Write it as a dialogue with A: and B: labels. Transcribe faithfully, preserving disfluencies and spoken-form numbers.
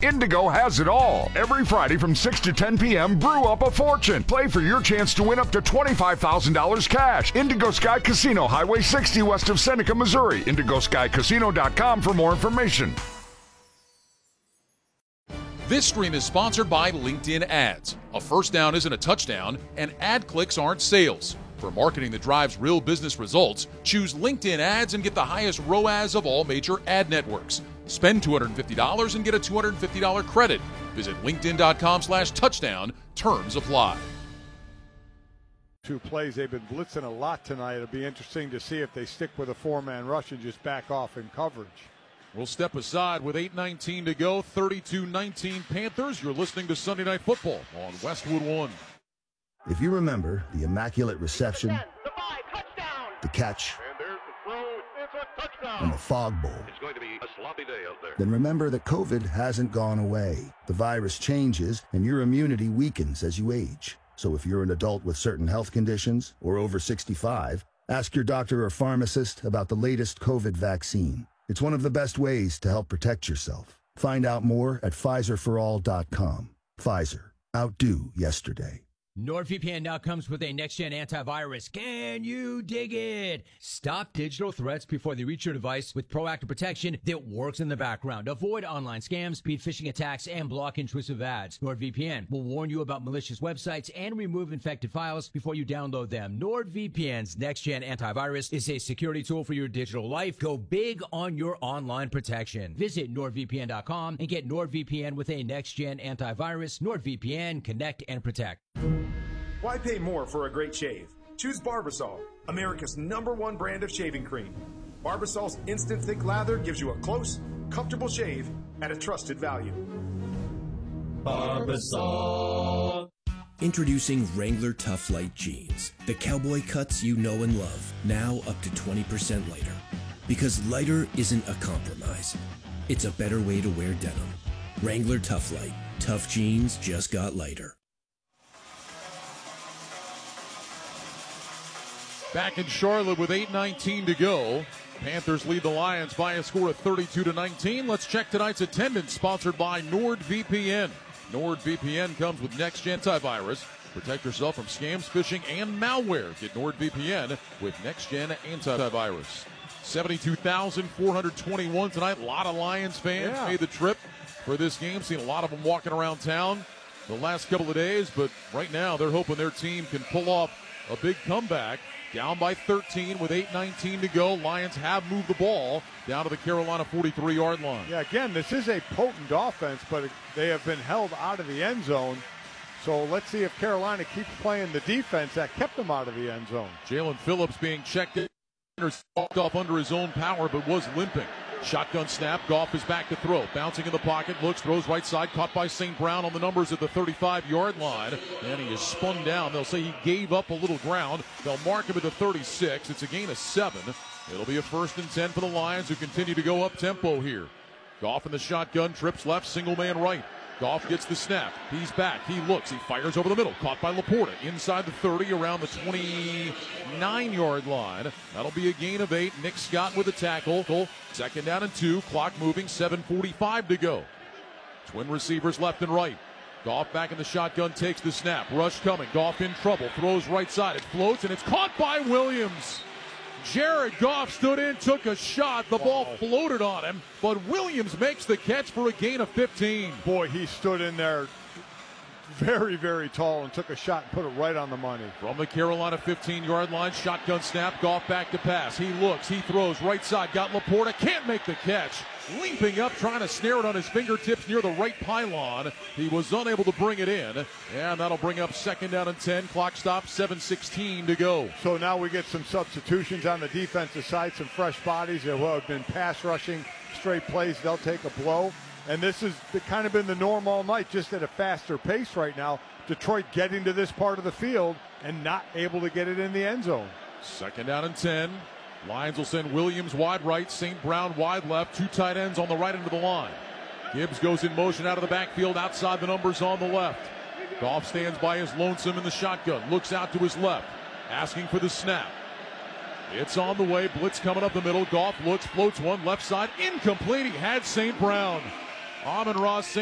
A: Indigo has it all. Every Friday from six to ten p.m., brew up a fortune. Play for your chance to win up to twenty-five thousand dollars cash. Indigo Sky Casino, Highway sixty west of Seneca, Missouri. indigo sky casino dot com for more information.
B: This stream is sponsored by LinkedIn Ads. A first down isn't a touchdown, and ad clicks aren't sales. For marketing that drives real business results, choose LinkedIn Ads and get the highest R O A S of all major ad networks. Spend two hundred fifty dollars and get a two hundred fifty dollars credit. Visit linkedin.com slash touchdown. Terms apply.
C: Two plays. They've been blitzing a lot tonight. It'll be interesting to see if they stick with a four-man rush and just back off in coverage.
B: We'll step aside with eight nineteen to go. thirty-two nineteen Panthers. You're listening to Sunday Night Football on Westwood One.
D: If you remember the immaculate reception,
E: the five, touchdown.
D: the catch,
E: And there's the throw. It's a touchdown.
D: and the fog bowl,
E: It's going to be a sloppy day out there.
D: then remember that COVID hasn't gone away. The virus changes, and your immunity weakens as you age. So if you're an adult with certain health conditions or over sixty-five, ask your doctor or pharmacist about the latest COVID vaccine. It's one of the best ways to help protect yourself. Find out more at Pfizer for all dot com. Pfizer. Outdo yesterday.
F: NordVPN now comes with a next-gen antivirus. Can you dig it? Stop digital threats before they reach your device with proactive protection that works in the background. Avoid online scams, speed phishing attacks, and block intrusive ads. NordVPN will warn you about malicious websites and remove infected files before you download them. NordVPN's next-gen antivirus is a security tool for your digital life. Go big on your online protection. Visit nord V P N dot com and get NordVPN with a next-gen antivirus. NordVPN, connect and protect.
G: Why pay more for a great shave? Choose Barbasol, America's number one brand of shaving cream. Barbasol's instant thick lather gives you a close, comfortable shave at a trusted value.
H: Barbasol. Introducing Wrangler Tough Light Jeans, the cowboy cuts you know and love, now up to twenty percent lighter. Because lighter isn't a compromise. It's a better way to wear denim. Wrangler Tough Light. Tough jeans just got lighter.
B: Back in Charlotte with eight nineteen to go. Panthers lead the Lions by a score of thirty-two to nineteen. Let's check tonight's attendance, sponsored by NordVPN. NordVPN comes with next-gen antivirus. Protect yourself from scams, phishing, and malware. Get NordVPN with next-gen antivirus. seventy-two thousand four hundred twenty-one tonight. A lot of Lions fans
C: Yeah.
B: made the trip for this game. Seen a lot of them walking around town the last couple of days, but right now they're hoping their team can pull off a big comeback. Down by thirteen with eight nineteen to go. Lions have moved the ball down to the Carolina forty-three-yard line.
C: Yeah, again, this is a potent offense, but they have been held out of the end zone. So let's see if Carolina keeps playing the defense that kept them out of the end zone.
B: Jalen Phillips being checked in, walked off under his own power, but was limping. Shotgun snap. Goff is back to throw. Bouncing in the pocket. Looks. Throws right side. Caught by Saint Brown on the numbers at the thirty-five-yard line. And he is spun down. They'll say he gave up a little ground. They'll mark him at the thirty-six. It's a gain of seven. It'll be a first and ten for the Lions, who continue to go up tempo here. Goff in the shotgun. Trips left. Single man right. Goff gets the snap. He's back. He looks. He fires over the middle. Caught by Laporta. Inside the thirty, around the twenty-nine-yard line. That'll be a gain of eight. Nick Scott with a tackle. Second down and two. Clock moving. seven forty-five to go. Twin receivers left and right. Goff back in the shotgun. Takes the snap. Rush coming. Goff in trouble. Throws right side. It floats, and it's caught by Williams. Jared Goff stood in, took a shot. The ball floated on him, but Williams makes the catch for a gain of fifteen.
C: Boy, he stood in there very, very tall and took a shot and put it right on the money.
B: From the Carolina fifteen-yard line, shotgun snap, Goff back to pass. He looks, he throws, right side, got Laporta, can't make the catch. Leaping up, trying to snare it on his fingertips near the right pylon. He was unable to bring it in, and that'll bring up second down and ten. Clock stops, seven sixteen to go.
C: So now we get some substitutions on the defensive side, some fresh bodies that have been pass rushing, straight plays. They'll take a blow. And this has kind of been the norm all night, just at a faster pace right now. Detroit getting to this part of the field and not able to get it in the end zone.
B: Second down and ten. Lions will send Williams wide right, Saint Brown wide left, two tight ends on the right end of the line. Gibbs goes in motion out of the backfield, outside the numbers on the left. Goff stands by his lonesome in the shotgun, looks out to his left, asking for the snap. It's on the way, blitz coming up the middle. Goff looks, floats one, left side, incomplete. He had Saint Brown. Amon-Ra